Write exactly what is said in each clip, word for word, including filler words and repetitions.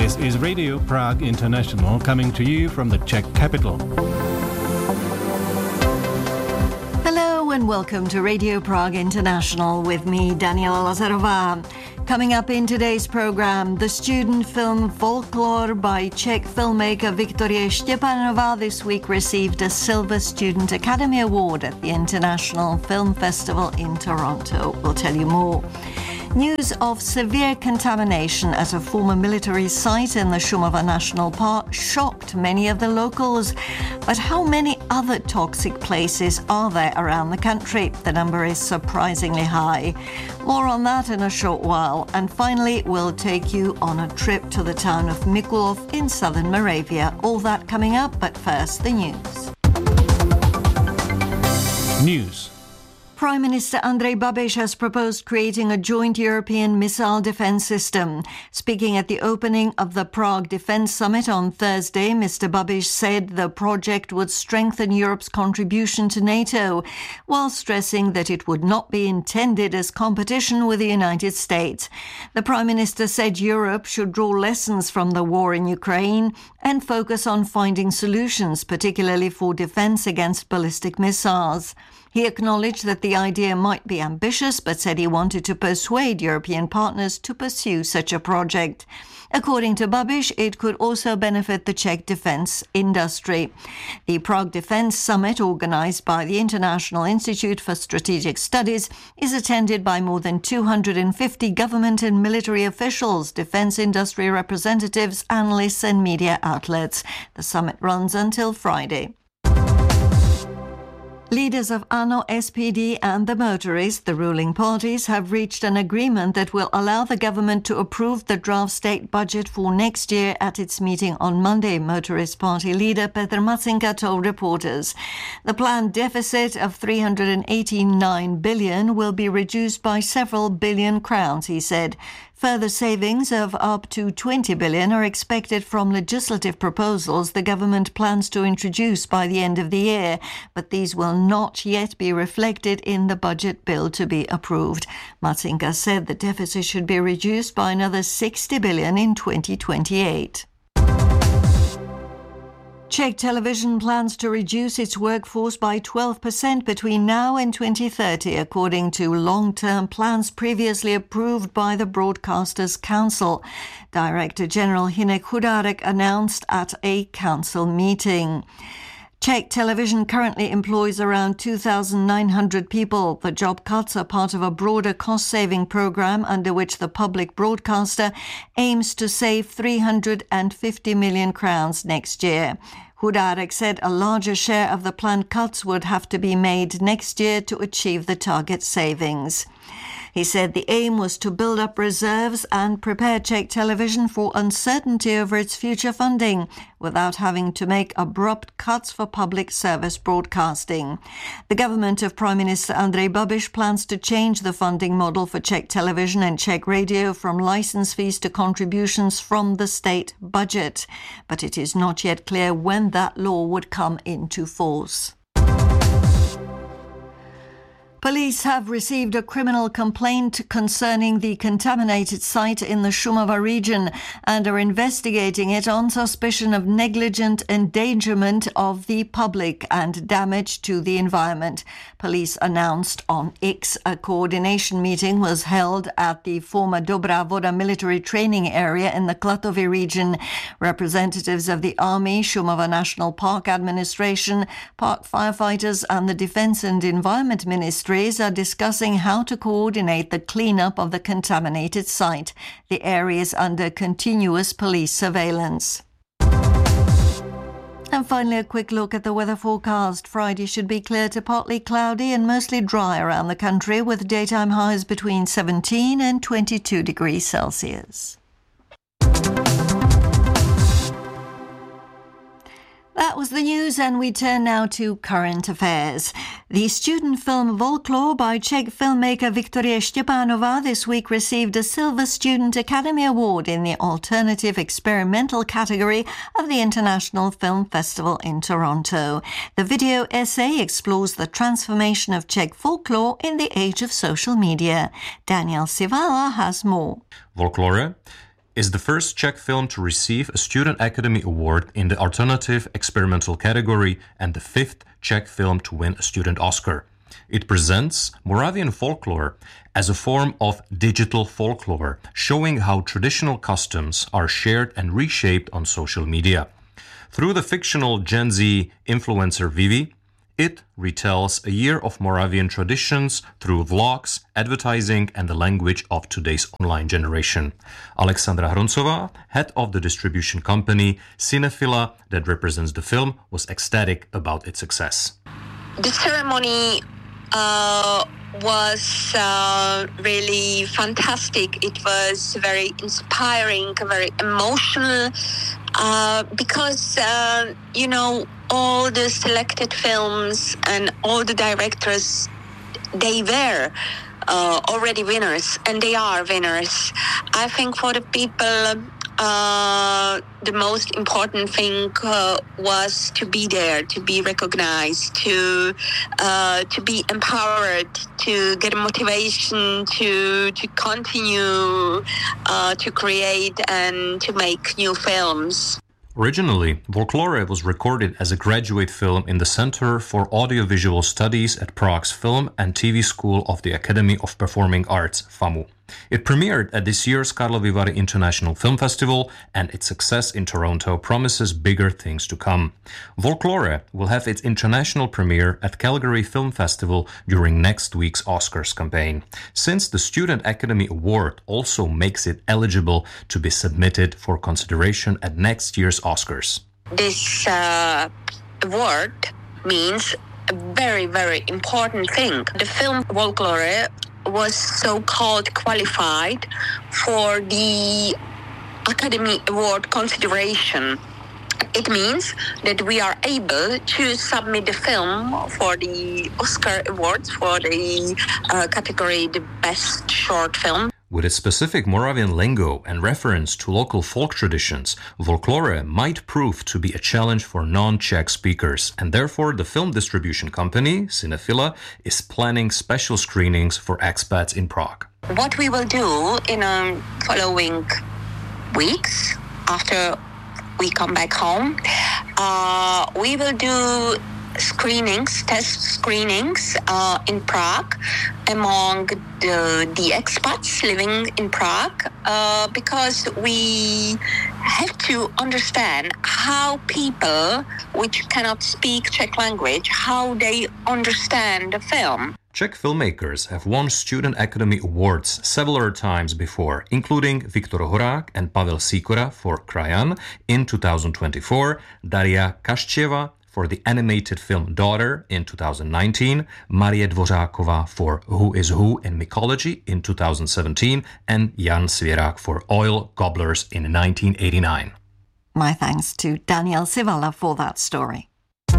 This is Radio Prague International coming to you from the Czech capital. Hello and welcome to Radio Prague International with me, Daniela Lazarová. Coming up in today's program, the student film Folklore by Czech filmmaker Viktorie Štěpánová this week received a Silver Student Academy Award at the International Film Festival in Toronto. We'll tell you more. News of severe contamination at a former military site in the Šumava National Park shocked many of the locals. But how many other toxic places are there around the country? The number is surprisingly high. More on that in a short while. And finally, we'll take you on a trip to the town of Mikulov in southern Moravia. All that coming up, but first the news. News. Prime Minister Andrej Babiš has proposed creating a joint European missile defence system. Speaking at the opening of the Prague Defence Summit on Thursday, Mister Babiš said the project would strengthen Europe's contribution to NATO, while stressing that it would not be intended as competition with the United States. The Prime Minister said Europe should draw lessons from the war in Ukraine and focus on finding solutions, particularly for defence against ballistic missiles. He acknowledged that the idea might be ambitious, but said he wanted to persuade European partners to pursue such a project. According to Babiš, it could also benefit the Czech defence industry. The Prague Defence Summit, organised by the International Institute for Strategic Studies, is attended by more than two hundred fifty government and military officials, defence industry representatives, analysts and media outlets. The summit runs until Friday. Leaders of ANO, S P D and the Motorists, the ruling parties, have reached an agreement that will allow the government to approve the draft state budget for next year at its meeting on Monday, Motorist Party leader Petr Matzinka told reporters. The planned deficit of three hundred eighty-nine billion will be reduced by several billion crowns, he said. Further savings of up to twenty billion are expected from legislative proposals the government plans to introduce by the end of the year, but these will not yet be reflected in the budget bill to be approved. Matzinka said the deficit should be reduced by another sixty billion in twenty twenty-eight. Czech Television plans to reduce its workforce by twelve percent between now and twenty thirty, according to long-term plans previously approved by the Broadcasters' Council. Director General Hynek Chudárek announced at a council meeting. Czech Television currently employs around two thousand nine hundred people. The job cuts are part of a broader cost-saving program under which the public broadcaster aims to save three hundred fifty million crowns next year. Chudárek said a larger share of the planned cuts would have to be made next year to achieve the target savings. He said the aim was to build up reserves and prepare Czech Television for uncertainty over its future funding without having to make abrupt cuts for public service broadcasting. The government of Prime Minister Andrej Babiš plans to change the funding model for Czech Television and Czech Radio from license fees to contributions from the state budget. But it is not yet clear when that law would come into force. Police have received a criminal complaint concerning the contaminated site in the Šumava region and are investigating it on suspicion of negligent endangerment of the public and damage to the environment. Police announced on X a coordination meeting was held at the former Dobrá Voda military training area in the Klatovy region. Representatives of the Army, Šumava National Park Administration, park firefighters and the Defence and Environment Ministry are discussing how to coordinate the cleanup of the contaminated site. The area is under continuous police surveillance. And finally, a quick look at the weather forecast. Friday should be clear to partly cloudy and mostly dry around the country, with daytime highs between seventeen and twenty-two degrees Celsius. That was the news, and we turn now to current affairs. The student film Folklore by Czech filmmaker Viktorie Štěpánová this week received a Silver Student Academy Award in the Alternative Experimental category of the International Film Festival in Toronto. The video essay explores the transformation of Czech folklore in the age of social media. Daniel Sivala has more. Folklore is the first Czech film to receive a Student Academy Award in the Alternative Experimental category and the fifth Czech film to win a Student Oscar. It presents Moravian folklore as a form of digital folklore, showing how traditional customs are shared and reshaped on social media. Through the fictional Gen Z influencer Vivi, it retells a year of Moravian traditions through vlogs, advertising, and the language of today's online generation. Alexandra Hroncová, head of the distribution company Cinefila that represents the film, was ecstatic about its success. The ceremony uh, was uh, really fantastic. It was very inspiring, very emotional, uh, because, uh, you know, all the selected films and all the directors, they were uh, already winners, and they are winners. I think for the people, uh, the most important thing uh, was to be there, to be recognized, to uh, to be empowered, to get motivation to to continue uh, to create and to make new films. Originally, Folklore was recorded as a graduate film in the Center for Audiovisual Studies at Prague's Film and T V School of the Academy of Performing Arts, FAMU. It premiered at this year's Karlovy Vary International Film Festival, and its success in Toronto promises bigger things to come. Folklore will have its international premiere at Calgary Film Festival during next week's Oscars campaign, since the Student Academy Award also makes it eligible to be submitted for consideration at next year's Oscars. This uh, award means a very, very important thing. The film Folklore was so-called qualified for the Academy Award consideration. It means that we are able to submit the film for the Oscar Awards for the uh, category the Best Short Film. With its specific Moravian lingo and reference to local folk traditions, Folklore might prove to be a challenge for non-Czech speakers, and therefore the film distribution company, Cinefila, is planning special screenings for expats in Prague. What we will do in the following weeks, after we come back home, uh, we will do screenings, test screenings uh, in Prague among the, the expats living in Prague, uh, because we have to understand how people which cannot speak Czech language, how they understand the film. Czech filmmakers have won Student Academy Awards several times before, including Viktor Horák and Pavel Sikora for Krajan in two thousand twenty-four, Daria Kaščeva for the animated film Daughter in two thousand nineteen, Marie Dvořáková for Who is Who in Mycology in two thousand seventeen, and Jan Svěrák for Oil Gobblers in nineteen eighty-nine. My thanks to Daniel Sivala for that story.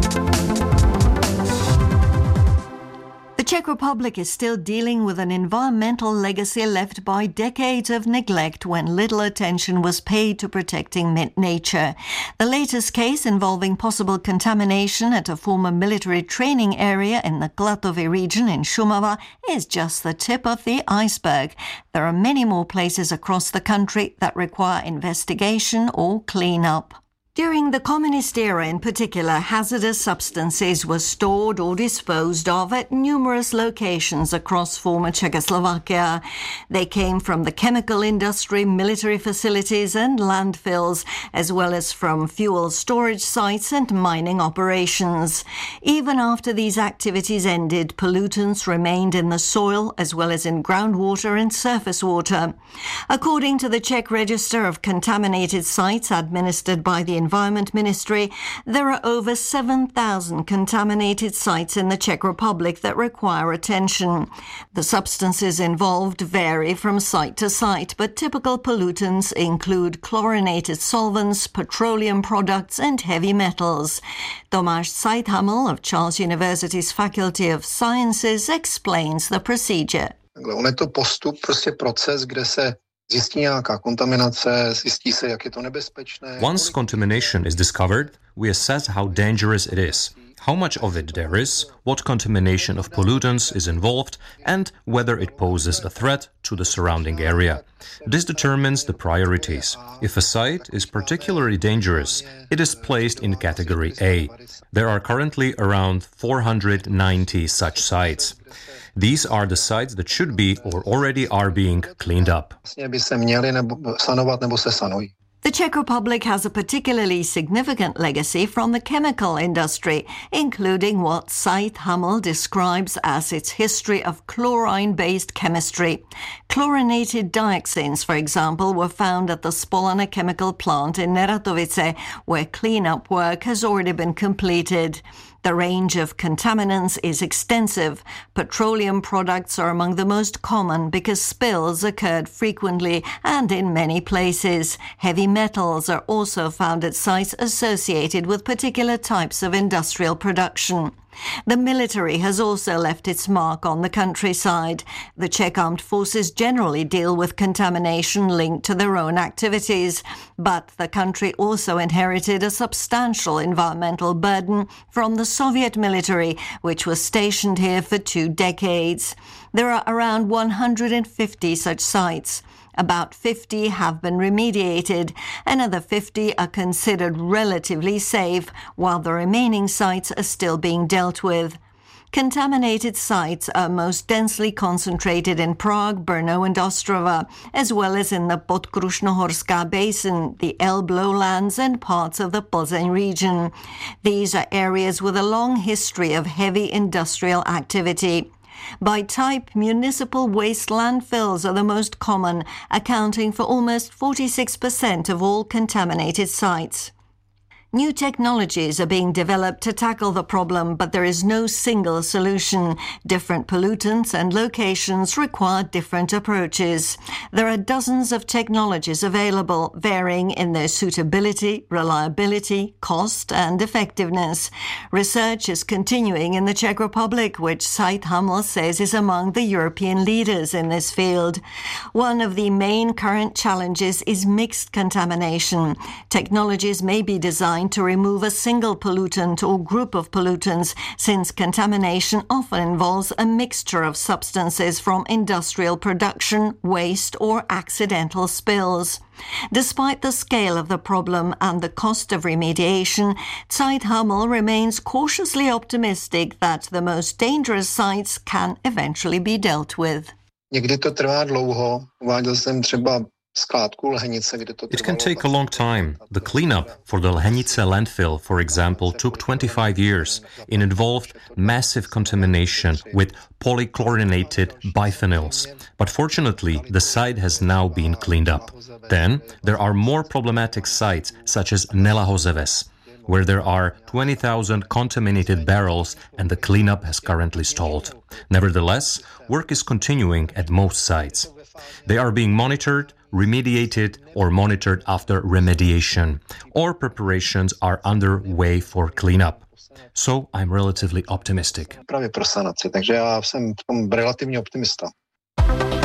The Czech Republic is still dealing with an environmental legacy left by decades of neglect when little attention was paid to protecting nature. The latest case involving possible contamination at a former military training area in the Klatovy region in Šumava is just the tip of the iceberg. There are many more places across the country that require investigation or clean-up. During the communist era in particular, hazardous substances were stored or disposed of at numerous locations across former Czechoslovakia. They came from the chemical industry, military facilities and landfills, as well as from fuel storage sites and mining operations. Even after these activities ended, pollutants remained in the soil as well as in groundwater and surface water. According to the Czech Register of Contaminated Sites administered by the Environment Ministry, there are over seven thousand contaminated sites in the Czech Republic that require attention. The substances involved vary from site to site, but typical pollutants include chlorinated solvents, petroleum products and heavy metals. Tomáš Zeithaml of Charles University's Faculty of Sciences explains the procedure. On je to postup, prostě proces, kde se Once contamination is discovered, we assess how dangerous it is, how much of it there is, what contamination of pollutants is involved, and whether it poses a threat to the surrounding area. This determines the priorities. If a site is particularly dangerous, it is placed in category A. There are currently around four hundred ninety such sites. These are the sites that should be or already are being cleaned up. The Czech Republic has a particularly significant legacy from the chemical industry, including what Said Hamel describes as its history of chlorine-based chemistry. Chlorinated dioxins, for example, were found at the Spolana chemical plant in Neratovice, where cleanup work has already been completed. The range of contaminants is extensive. Petroleum products are among the most common because spills occurred frequently and in many places. Heavy metals are also found at sites associated with particular types of industrial production. The military has also left its mark on the countryside. The Czech armed forces generally deal with contamination linked to their own activities, but the country also inherited a substantial environmental burden from the Soviet military, which was stationed here for two decades. There are around one hundred fifty such sites. About fifty have been remediated. Another fifty are considered relatively safe, while the remaining sites are still being dealt with. Contaminated sites are most densely concentrated in Prague, Brno and Ostrava, as well as in the Podkrušnohorská basin, the Elbe lowlands and parts of the Plzeň region. These are areas with a long history of heavy industrial activity. By type, municipal waste landfills are the most common, accounting for almost forty-six percent of all contaminated sites. New technologies are being developed to tackle the problem, but there is no single solution. Different pollutants and locations require different approaches. There are dozens of technologies available, varying in their suitability, reliability, cost and effectiveness. Research is continuing in the Czech Republic, which Said Hamel says is among the European leaders in this field. One of the main current challenges is mixed contamination. Technologies may be designed to remove a single pollutant or group of pollutants, since contamination often involves a mixture of substances from industrial production, waste or accidental spills. Despite the scale of the problem and the cost of remediation, Said Hamel remains cautiously optimistic that the most dangerous sites can eventually be dealt with. Někdy to trvá dlouho. Uváděl jsem třeba It can take a long time. The cleanup for the Lhenice landfill, for example, took twenty-five years. It involved massive contamination with polychlorinated biphenyls. But fortunately, the site has now been cleaned up. Then, there are more problematic sites, such as Nelahozeves, where there are twenty thousand contaminated barrels and the cleanup has currently stalled. Nevertheless, work is continuing at most sites. They are being monitored, remediated or monitored after remediation, or preparations are underway for cleanup. So I'm relatively optimistic. Právě pro sanaci, takže já jsem v tom relativně optimista.